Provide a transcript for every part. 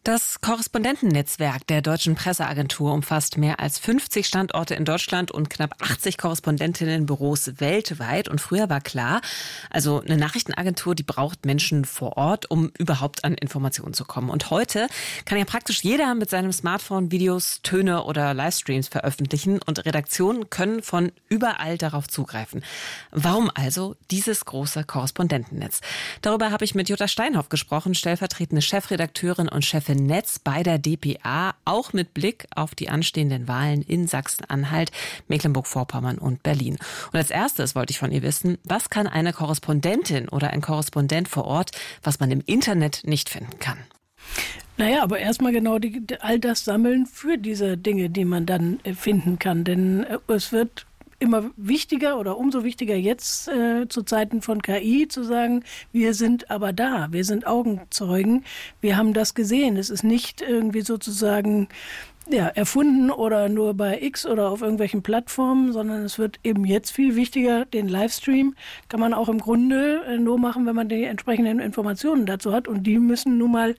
Das Korrespondentennetzwerk der Deutschen Presseagentur umfasst mehr als 50 Standorte in Deutschland und knapp 80 Korrespondentinnenbüros weltweit. Und früher war klar, also eine Nachrichtenagentur, die braucht Menschen vor Ort, um überhaupt an Informationen zu kommen. Und heute kann ja praktisch jeder mit seinem Smartphone Videos, Töne oder Livestreams veröffentlichen und Redaktionen können von überall darauf zugreifen. Warum also dieses große Korrespondentennetz? Darüber habe ich mit Jutta Steinhoff gesprochen, stellvertretende Chefredakteurin und Chefin Netz bei der dpa, auch mit Blick auf die anstehenden Wahlen in Sachsen-Anhalt, Mecklenburg-Vorpommern und Berlin. Und als erstes wollte ich von ihr wissen, was kann eine Korrespondentin oder ein Korrespondent vor Ort, was man im Internet nicht finden kann? Naja, aber erstmal genau all das sammeln für diese Dinge, die man dann finden kann. Denn es wird immer wichtiger oder umso wichtiger jetzt zu Zeiten von KI zu sagen, wir sind aber da, wir sind Augenzeugen, wir haben das gesehen. Es ist nicht irgendwie sozusagen erfunden oder nur bei X oder auf irgendwelchen Plattformen, sondern es wird eben jetzt viel wichtiger. Den Livestream kann man auch im Grunde nur machen, wenn man die entsprechenden Informationen dazu hat und die müssen nun mal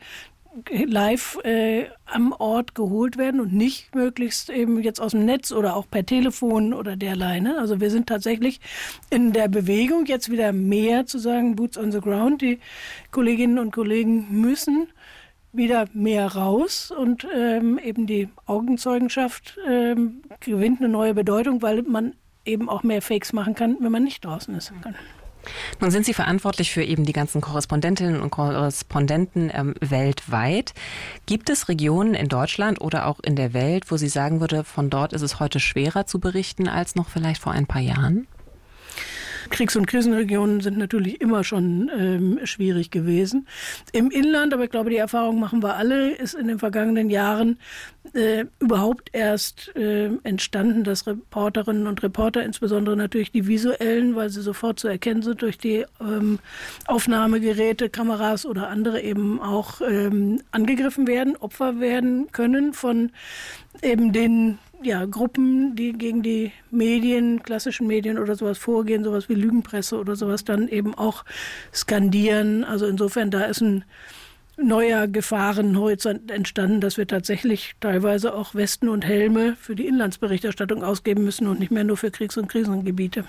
live am Ort geholt werden und nicht möglichst eben jetzt aus dem Netz oder auch per Telefon oder derlei. Ne? Also wir sind tatsächlich in der Bewegung, jetzt wieder mehr zu sagen, Boots on the ground. Die Kolleginnen und Kollegen müssen wieder mehr raus und eben die Augenzeugenschaft gewinnt eine neue Bedeutung, weil man eben auch mehr Fakes machen kann, wenn man nicht draußen ist. Nun sind Sie verantwortlich für eben die ganzen Korrespondentinnen und Korrespondenten weltweit. Gibt es Regionen in Deutschland oder auch in der Welt, wo Sie sagen würde, von dort ist es heute schwerer zu berichten als noch vielleicht vor ein paar Jahren? Kriegs- und Krisenregionen sind natürlich immer schon schwierig gewesen. Im Inland, aber ich glaube, die Erfahrung machen wir alle, ist in den vergangenen Jahren überhaupt erst entstanden, dass Reporterinnen und Reporter, insbesondere natürlich die visuellen, weil sie sofort zu erkennen sind durch die Aufnahmegeräte, Kameras oder andere eben auch angegriffen werden, Opfer werden können von eben den Gruppen, die gegen die Medien, klassischen Medien oder sowas vorgehen, sowas wie Lügenpresse oder sowas dann eben auch skandieren. Also insofern, da ist ein neuer Gefahrenhorizont entstanden, dass wir tatsächlich teilweise auch Westen und Helme für die Inlandsberichterstattung ausgeben müssen und nicht mehr nur für Kriegs- und Krisengebiete.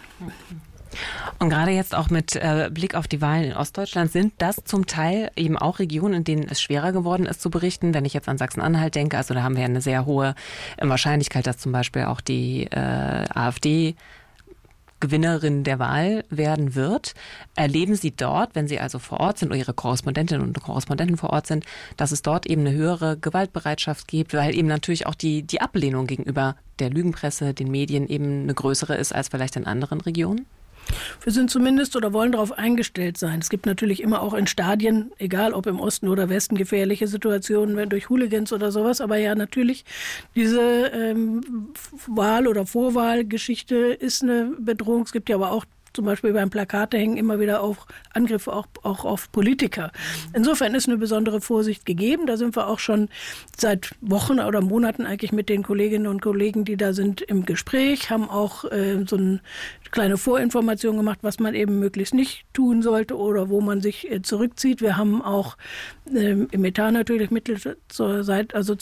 Und gerade jetzt auch mit Blick auf die Wahlen in Ostdeutschland sind das zum Teil eben auch Regionen, in denen es schwerer geworden ist zu berichten. Wenn ich jetzt an Sachsen-Anhalt denke, also da haben wir ja eine sehr hohe Wahrscheinlichkeit, dass zum Beispiel auch die AfD Gewinnerin der Wahl werden wird. Erleben Sie dort, wenn Sie also vor Ort sind oder Ihre Korrespondentinnen und Korrespondenten vor Ort sind, dass es dort eben eine höhere Gewaltbereitschaft gibt, weil eben natürlich auch die Ablehnung gegenüber der Lügenpresse, den Medien eben eine größere ist als vielleicht in anderen Regionen? Wir sind zumindest oder wollen darauf eingestellt sein. Es gibt natürlich immer auch in Stadien, egal ob im Osten oder Westen, gefährliche Situationen, wenn durch Hooligans oder sowas. Aber ja, natürlich, diese Wahl- oder Vorwahlgeschichte ist eine Bedrohung. Es gibt ja aber auch zum Beispiel beim Plakate hängen immer wieder auch Angriffe auch auf Politiker. Insofern ist eine besondere Vorsicht gegeben. Da sind wir auch schon seit Wochen oder Monaten eigentlich mit den Kolleginnen und Kollegen, die da sind, im Gespräch, haben auch so eine kleine Vorinformation gemacht, was man eben möglichst nicht tun sollte oder wo man sich zurückzieht. Wir haben auch im Etat natürlich Mittel zur Seite, also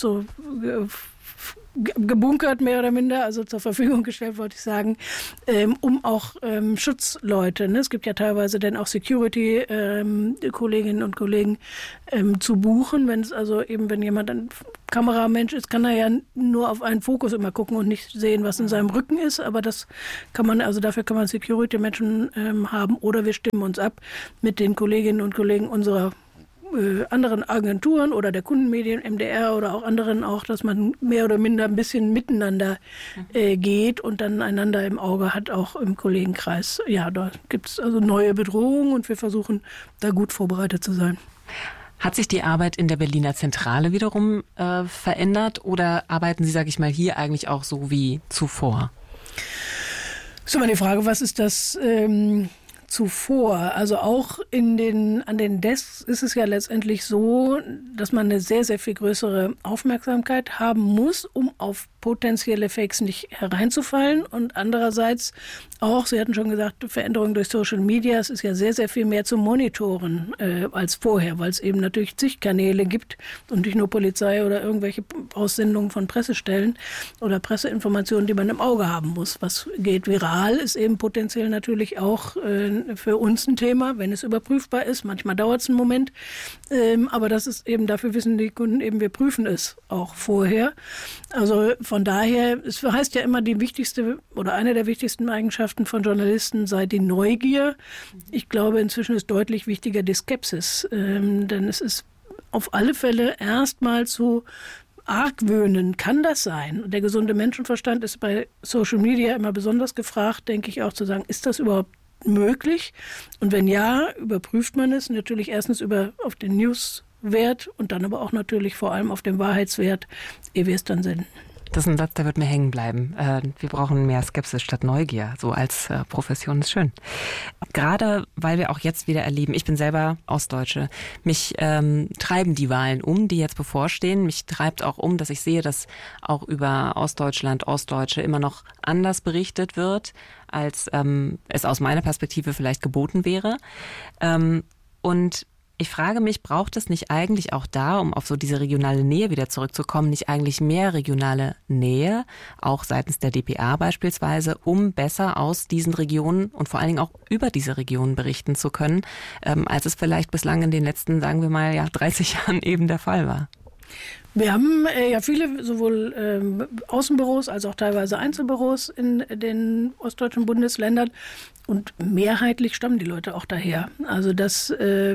gebunkert, mehr oder minder, also zur Verfügung gestellt, wollte ich sagen, um auch Schutzleute, ne? Es gibt ja teilweise dann auch Security-Kolleginnen und Kollegen zu buchen, wenn jemand ein Kameramensch ist, kann er ja nur auf einen Fokus immer gucken und nicht sehen, was in seinem Rücken ist, aber das kann man, also dafür kann man Security-Menschen haben oder wir stimmen uns ab mit den Kolleginnen und Kollegen unserer anderen Agenturen oder der Kundenmedien, MDR oder auch anderen auch, dass man mehr oder minder ein bisschen miteinander geht und dann einander im Auge hat, auch im Kollegenkreis. Ja, da gibt es also neue Bedrohungen und wir versuchen, da gut vorbereitet zu sein. Hat sich die Arbeit in der Berliner Zentrale wiederum verändert oder arbeiten Sie, sage ich mal, hier eigentlich auch so wie zuvor? Das ist immer die Frage, was ist das zuvor? Also auch an den Desks ist es ja letztendlich so, dass man eine sehr, sehr viel größere Aufmerksamkeit haben muss, um auf potenzielle Fakes nicht hereinzufallen und andererseits auch, Sie hatten schon gesagt, Veränderungen durch Social Media, es ist ja sehr, sehr viel mehr zu monitoren als vorher, weil es eben natürlich zig Kanäle gibt und nicht nur Polizei oder irgendwelche Aussendungen von Pressestellen oder Presseinformationen, die man im Auge haben muss. Was geht viral, ist eben potenziell natürlich auch für uns ein Thema, wenn es überprüfbar ist. Manchmal dauert es einen Moment, aber das ist eben, dafür wissen die Kunden eben, wir prüfen es auch vorher. Also von daher, es heißt ja immer, die wichtigste oder eine der wichtigsten Eigenschaften von Journalisten sei die Neugier. Ich glaube, inzwischen ist deutlich wichtiger die Skepsis, denn es ist auf alle Fälle erstmal zu argwöhnen. Kann das sein? Und der gesunde Menschenverstand ist bei Social Media immer besonders gefragt, denke ich auch, zu sagen, ist das überhaupt möglich? Und wenn ja, überprüft man es natürlich erstens auf den Newswert und dann aber auch natürlich vor allem auf den Wahrheitswert, ehe wir es dann senden. Das ist ein Satz, der wird mir hängen bleiben. Wir brauchen mehr Skepsis statt Neugier. So als Profession ist schön. Gerade weil wir auch jetzt wieder erleben, ich bin selber Ostdeutsche, mich treiben die Wahlen um, die jetzt bevorstehen. Mich treibt auch um, dass ich sehe, dass auch über Ostdeutschland, Ostdeutsche immer noch anders berichtet wird, als es aus meiner Perspektive vielleicht geboten wäre. Und ich frage mich, braucht es nicht eigentlich auch da, um auf so diese regionale Nähe wieder zurückzukommen, nicht eigentlich mehr regionale Nähe, auch seitens der dpa beispielsweise, um besser aus diesen Regionen und vor allen Dingen auch über diese Regionen berichten zu können, als es vielleicht bislang in den letzten, sagen wir mal, 30 Jahren eben der Fall war? Wir haben ja viele sowohl Außenbüros als auch teilweise Einzelbüros in den ostdeutschen Bundesländern und mehrheitlich stammen die Leute auch daher. Also das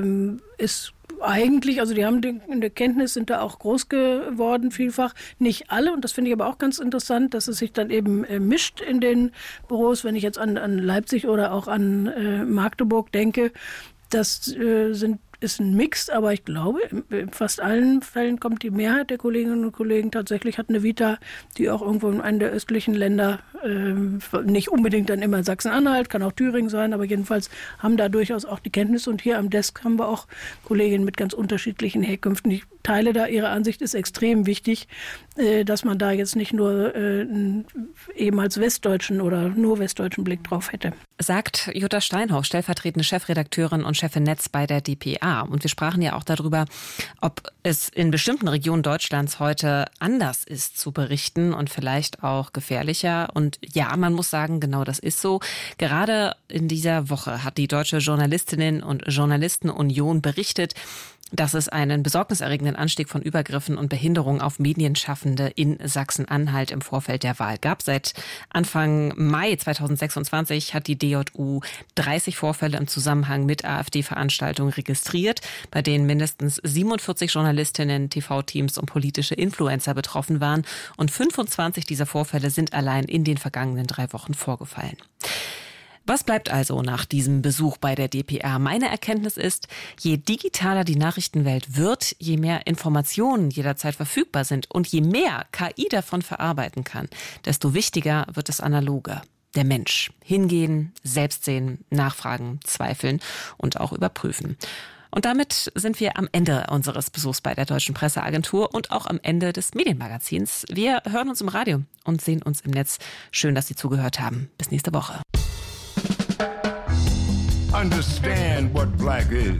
ist eigentlich, also die haben in der Kenntnis, sind da auch groß geworden vielfach. Nicht alle, und das finde ich aber auch ganz interessant, dass es sich dann eben mischt in den Büros. Wenn ich jetzt an Leipzig oder auch an Magdeburg denke, das ist ein Mix, aber ich glaube, in fast allen Fällen kommt die Mehrheit der Kolleginnen und Kollegen tatsächlich, hat eine Vita, die auch irgendwo in einem der östlichen Länder, nicht unbedingt dann immer Sachsen-Anhalt, kann auch Thüringen sein, aber jedenfalls haben da durchaus auch die Kenntnis. Und hier am Desk haben wir auch Kolleginnen mit ganz unterschiedlichen Herkünften. Ich teile da ihre Ansicht, ist extrem wichtig, dass man da jetzt nicht nur einen ehemals westdeutschen oder nur westdeutschen Blick drauf hätte. Sagt Jutta Steinhoff, stellvertretende Chefredakteurin und Chefin Netz bei der dpa. Und wir sprachen ja auch darüber, ob es in bestimmten Regionen Deutschlands heute anders ist zu berichten und vielleicht auch gefährlicher. Und ja, man muss sagen, genau das ist so. Gerade in dieser Woche hat die Deutsche Journalistinnen- und Journalistenunion berichtet, dass es einen besorgniserregenden Anstieg von Übergriffen und Behinderungen auf Medienschaffende in Sachsen-Anhalt im Vorfeld der Wahl gab. Seit Anfang Mai 2026 hat die DJU 30 Vorfälle im Zusammenhang mit AfD-Veranstaltungen registriert, bei denen mindestens 47 Journalistinnen, TV-Teams und politische Influencer betroffen waren. Und 25 dieser Vorfälle sind allein in den vergangenen 3 Wochen vorgefallen. Was bleibt also nach diesem Besuch bei der dpa? Meine Erkenntnis ist, je digitaler die Nachrichtenwelt wird, je mehr Informationen jederzeit verfügbar sind und je mehr KI davon verarbeiten kann, desto wichtiger wird das Analoge. Der Mensch. Hingehen, selbst sehen, nachfragen, zweifeln und auch überprüfen. Und damit sind wir am Ende unseres Besuchs bei der Deutschen Presseagentur und auch am Ende des Medienmagazins. Wir hören uns im Radio und sehen uns im Netz. Schön, dass Sie zugehört haben. Bis nächste Woche. Understand what black is.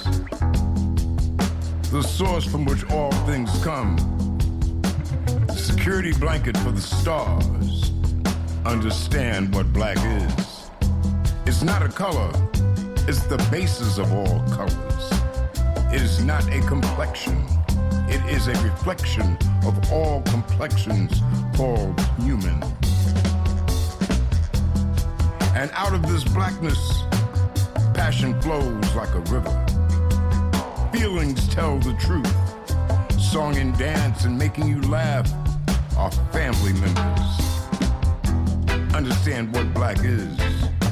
The source from which all things come. The security blanket for the stars. Understand what black is. It's not a color. It's the basis of all colors. It is not a complexion. It is a reflection of all complexions called human. And out of this blackness, passion flows like a river. Feelings tell the truth. Song and dance and making you laugh are family members. Understand what black is.